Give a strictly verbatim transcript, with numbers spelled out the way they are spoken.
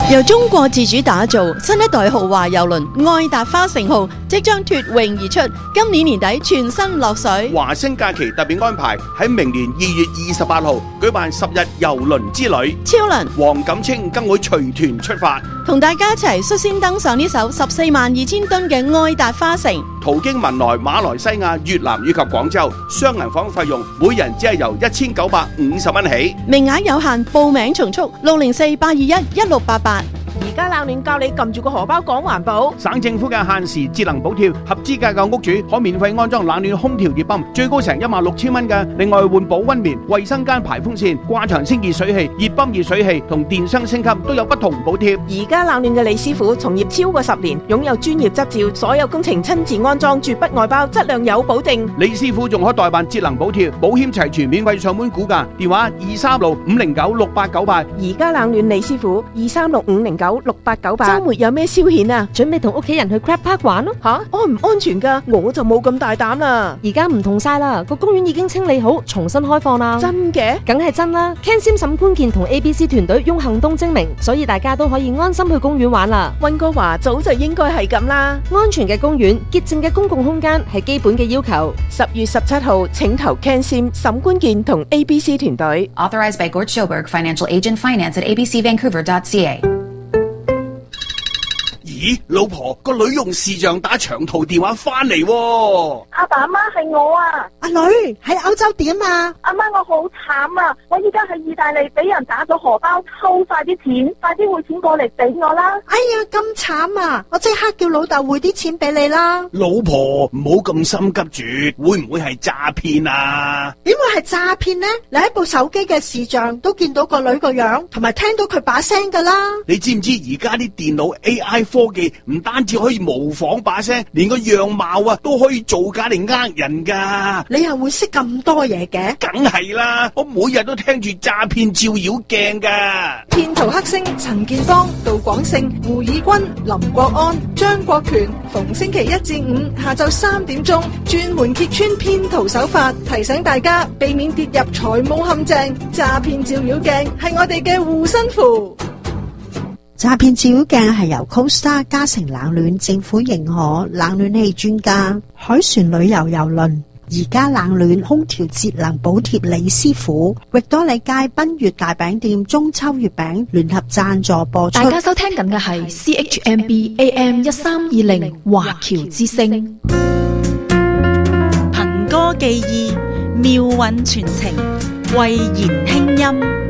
由中國自主打造新一代豪華郵輪愛達花城號即將脫穎而出，今年年底全新落水。 華星假期特別安排喺明年二月二十八號舉辦十日郵輪之旅， 超輪黃錦清更會隨團出發， 同大家一齊率先登上呢艘十四萬二千噸嘅愛達花城， 途經文萊、馬來西亞、越南以及廣州，雙人房費用每人只係由一千九百五十蚊起， 名額有限，報名從速六零四八二一一六八八。 而家冷暖教你撳住個荷包講環保。 省政府嘅限時節能補貼，合資格嘅屋主可免費安裝冷暖空調熱泵，最高成一萬六千蚊嘅。另外換保溫棉、衛生間排風扇、掛牆升熱水器、熱泵熱水器同電箱升級都有不同補貼。 而家冷暖嘅李師傅從業超過十年，擁有專業執照，所有工程親自安裝，絕不外包，質量有保證。 李師傅仲可代辦節能補貼，保險齊全，免費上門估價，電話二三六五零九六八九八。 而家冷暖李師傅二三六五零九六八九八。周末有咩消遣啊？ 準備同屋企人去 crab park 玩咯。 吓，安唔安全噶？我就冇咁大膽啦。 而家唔同晒啦，個公園已經清理好，重新開放啦。 真嘅？ 梗係真啦。Ken Sim 沈觀健同 A B C 團隊用行動證明，所以大家都可以安心去公園玩啦。 溫哥華早就應該係咁啦。 安全嘅公園、潔淨嘅公共空間係基本嘅要求。 十月十七號，請投 Ken Sim 沈觀健同 A B C 團隊。 Authorized by Gord Schoberg, Financial Agent, Finance at a b c vancouver dot c a。 咦，老婆，個女用視像打長途電話翻嚟喎。 阿爸阿媽係我啊。 阿女喺歐洲點啊？ 阿媽，我好慘啊！我依家喺意大利俾人打咗荷包，偷晒啲錢，快啲匯錢過嚟俾我啦！ 哎呀，咁慘啊！我即刻叫老豆匯啲錢俾你啦。 老婆，唔好咁心急住，會唔會係詐騙啊？ 點會係詐騙呢？你喺部手機嘅視像都見到個女個樣，同埋聽到佢把聲噶啦。 你知唔知而家啲電腦 A I 科技唔單止可以模仿把聲，連個樣貌啊都可以造假嚟呃人噶。 你又會識咁多嘢嘅？ 梗係啦，我每日都聽住詐騙照妖鏡噶。 騙徒黑星陳建邦、杜廣勝、胡以軍、林國安、張國權，逢星期一至五下晝三點鐘，專門揭穿騙徒手法，提醒大家避免跌入財務陷阱。詐騙照妖鏡係我哋嘅護身符。 詐騙照妖鏡係由 Costa 嘉誠冷暖政府認可冷暖氣專家海船旅遊郵輪而家冷暖空調節能補貼李師傅域多利街賓悅大餅店中秋月餅聯合贊助播出。 大家收聽緊嘅係 C H M B A M 一三二零華僑之聲， 憑歌寄意，妙韻傳情，慧言輕音。